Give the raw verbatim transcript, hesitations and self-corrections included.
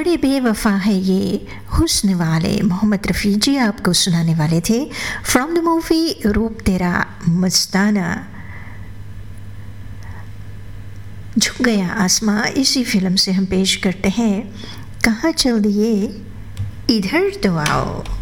बड़े बेवफा है ये हुस्न वाले, मोहम्मद रफ़ी जी आपको सुनाने वाले थे फ्रॉम द मूवी रूप तेरा मस्ताना। झुक गया आसमां इसी फिल्म से हम पेश करते हैं कहाँ चल दिए इधर तो आओ।